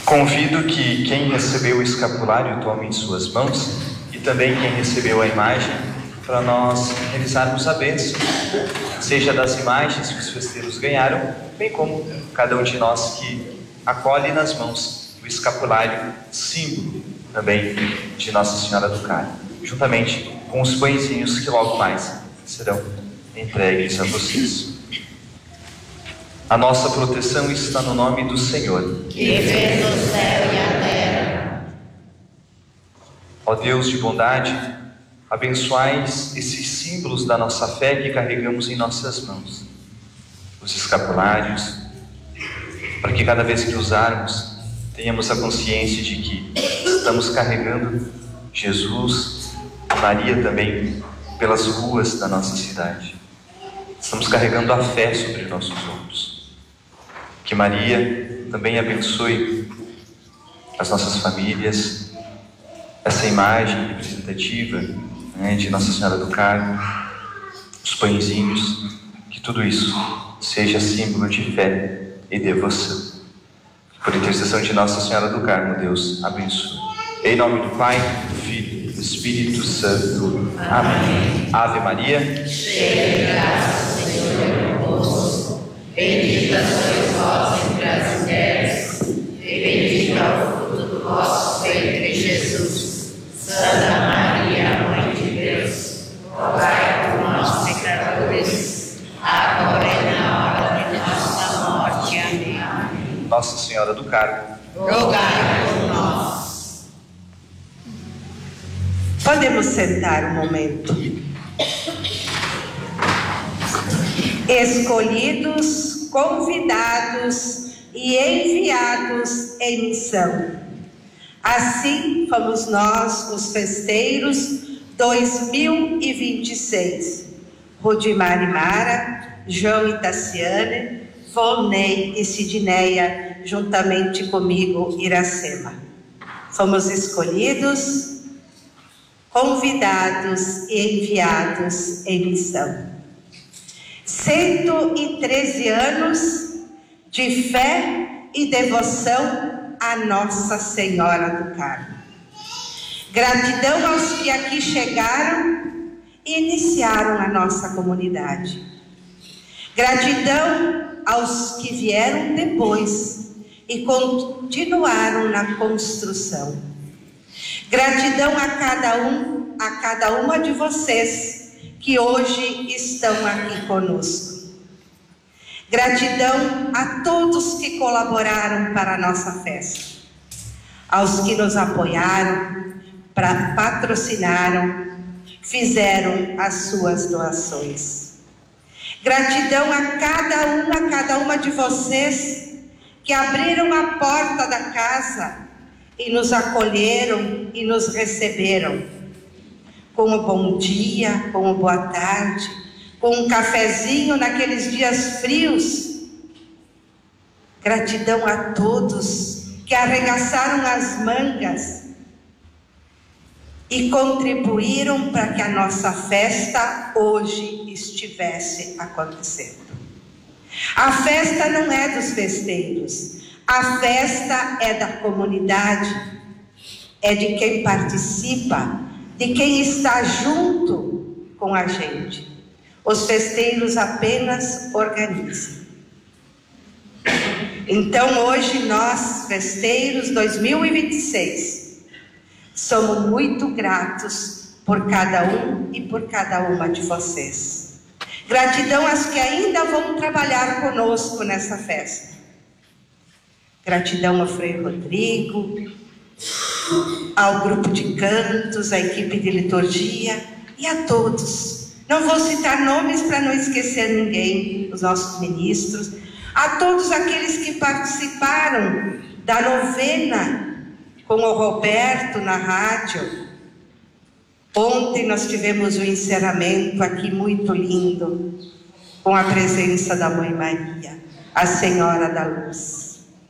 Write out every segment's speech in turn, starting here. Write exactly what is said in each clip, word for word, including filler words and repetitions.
Convido que quem recebeu o escapulário tome em suas mãos e também quem recebeu a imagem, para nós realizarmos a bênção, seja das imagens que os festeiros ganharam, bem como cada um de nós que acolhe nas mãos o escapulário, símbolo também de Nossa Senhora do Carmo, juntamente com os pãezinhos que logo mais serão entregues a vocês. A nossa proteção está no nome do Senhor, que fez o céu e a terra. Ó Deus de bondade, abençoais esses símbolos da nossa fé que carregamos em nossas mãos, os escapulários, para que cada vez que usarmos, tenhamos a consciência de que estamos carregando Jesus, Maria também, pelas ruas da nossa cidade. Estamos carregando a fé sobre nossos ombros. Que Maria também abençoe as nossas famílias, essa imagem representativa, né, de Nossa Senhora do Carmo, os pãezinhos, que tudo isso seja símbolo de fé e devoção. Por intercessão de Nossa Senhora do Carmo, Deus abençoe. Em nome do Pai, do Filho e do Espírito Santo. Amém. Amém. Ave Maria, cheia de graça, o Senhor é convosco. Bendita sois vós entre as mulheres, e bendito é o fruto do vosso ventre, Jesus. Santa Maria, Mãe de Deus, rogai por nós, pecadores, agora e na hora de nossa morte. Amém. Nossa Senhora do Carmo, rogai por nós. Podemos sentar um momento. Escolhidos, convidados e enviados em missão. Assim fomos nós, os festeiros dois mil e vinte e seis. Rudimar e Mara, João e Tassiane, Volney e Sidneia, juntamente comigo, Iracema. Fomos escolhidos, convidados e enviados em missão. cento e treze anos de fé e devoção a Nossa Senhora do Carmo. Gratidão aos que aqui chegaram e iniciaram a nossa comunidade. Gratidão aos que vieram depois e continuaram na construção. Gratidão a cada um, a cada uma de vocês que hoje estão aqui conosco. Gratidão a todos que colaboraram para a nossa festa, aos que nos apoiaram, pra, patrocinaram, fizeram as suas doações. Gratidão a cada um, a cada uma de vocês que abriram a porta da casa e nos acolheram e nos receberam. Com o bom dia, com o boa tarde, com um cafezinho naqueles dias frios. Gratidão a todos que arregaçaram as mangas e contribuíram para que a nossa festa hoje estivesse acontecendo. A festa não é dos festeiros, a festa é da comunidade, é de quem participa, de quem está junto com a gente. Os festeiros apenas organizam. Então hoje nós, festeiros dois mil e vinte e seis, somos muito gratos por cada um e por cada uma de vocês. Gratidão às que ainda vão trabalhar conosco nessa festa. Gratidão ao Frei Rodrigo, ao grupo de cantos, à equipe de liturgia e a todos. Não vou citar nomes para não esquecer ninguém, os nossos ministros, a todos aqueles que participaram da novena com o Roberto na rádio. Ontem nós tivemos um encerramento aqui muito lindo, com a presença da Mãe Maria, a Senhora da Luz.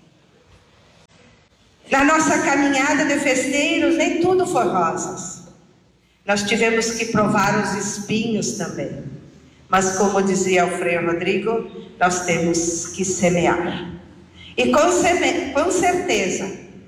Na nossa caminhada de festeiros, nem tudo foi rosas. Nós tivemos que provar os espinhos também. Mas como dizia o Frei Rodrigo, nós temos que semear. E com, seme... com certeza,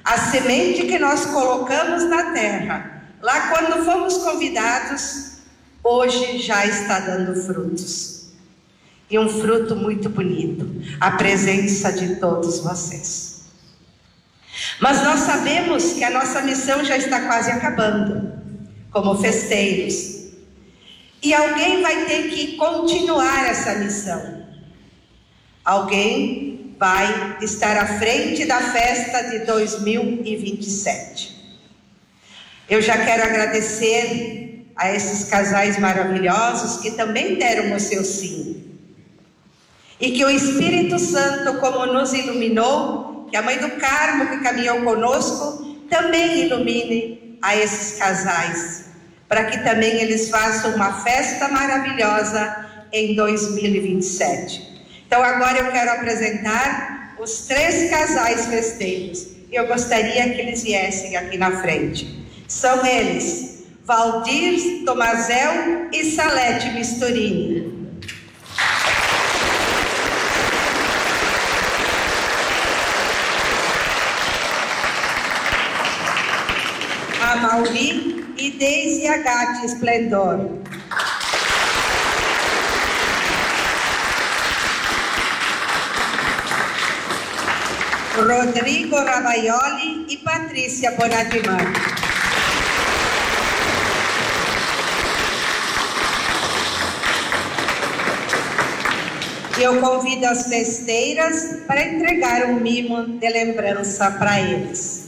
A semente que nós colocamos na terra, lá quando fomos convidados, hoje já está dando frutos. E um fruto muito bonito, a presença de todos vocês. Mas nós sabemos que a nossa missão já está quase acabando, como festeiros. E alguém vai ter que continuar essa missão. Alguém vai estar à frente da festa de dois mil e vinte e sete. Eu já quero agradecer a esses casais maravilhosos que também deram o seu sim. E que o Espírito Santo, como nos iluminou, que a Mãe do Carmo que caminhou conosco, também ilumine a esses casais, para que também eles façam uma festa maravilhosa em dois mil e vinte e sete. Então agora eu quero apresentar os três casais festeiros. Eu gostaria que eles viessem aqui na frente. São eles, Valdir Tomazel e Salete Misturini. A Mauri e Deise Agati Esplendor. Rodrigo Ravaioli e Patrícia Bonadimar. E eu convido as festeiras para entregar um mimo de lembrança para eles.